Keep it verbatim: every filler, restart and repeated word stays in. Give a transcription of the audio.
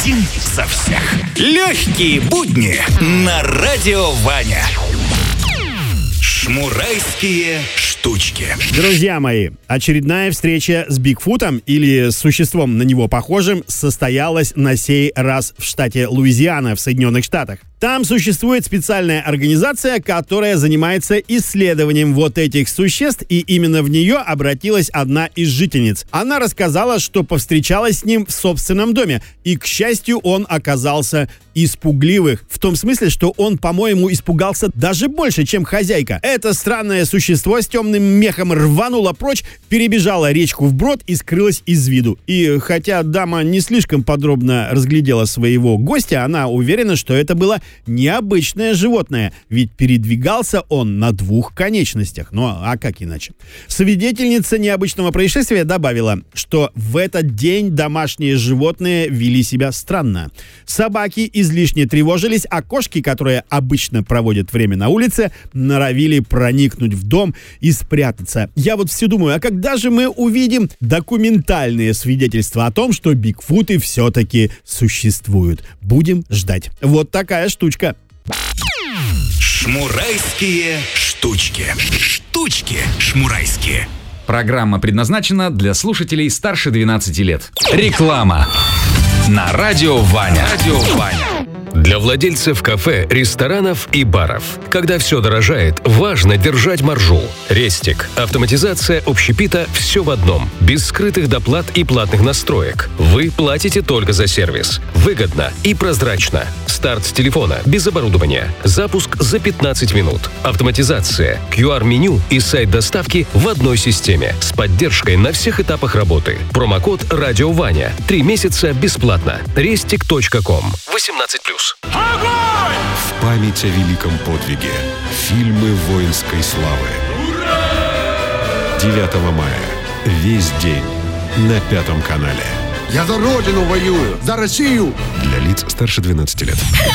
Один за всех. Легкие будни на Радио Ваня. Шмурайские штучки. Друзья мои, очередная встреча с Бигфутом или с существом на него похожим состоялась на сей раз в штате Луизиана в Соединенных Штатах. Там существует специальная организация, которая занимается исследованием вот этих существ, и именно в нее обратилась одна из жительниц. Она рассказала, что повстречалась с ним в собственном доме, и, к счастью, он оказался испугливых. В том смысле, что он, по-моему, испугался даже больше, чем хозяйка. Это странное существо с темным мехом рвануло прочь, перебежало речку вброд и скрылось из виду. И хотя дама не слишком подробно разглядела своего гостя, она уверена, что это было необычное животное, ведь передвигался он на двух конечностях. Ну, а как иначе? Свидетельница необычного происшествия добавила, что в этот день домашние животные вели себя странно. Собаки излишне тревожились, а кошки, которые обычно проводят время на улице, норовили проникнуть в дом и спрятаться. Я вот все думаю, а когда же мы увидим документальные свидетельства о том, что бигфуты все-таки существуют? Будем ждать. Вот такая штучка. Шмурайские штучки. Штучки шмурайские. Программа предназначена для слушателей старше двенадцати лет. Реклама. На Радио Ваня. Радио Ваня. Для владельцев кафе, ресторанов и баров. Когда все дорожает, важно держать маржу. Рестик. Автоматизация общепита – все в одном. Без скрытых доплат и платных настроек. Вы платите только за сервис. Выгодно и прозрачно. Старт с телефона, без оборудования. Запуск за пятнадцать минут. Автоматизация, ку ар-меню и сайт доставки в одной системе. С поддержкой на всех этапах работы. Промокод «Радио Ваня». Три месяца бесплатно. рестик точка ком. восемнадцать плюс. В память о великом подвиге. Фильмы воинской славы. девятого мая. Весь день на Пятом канале. Я за Родину воюю, за Россию. Для лиц старше двенадцати лет.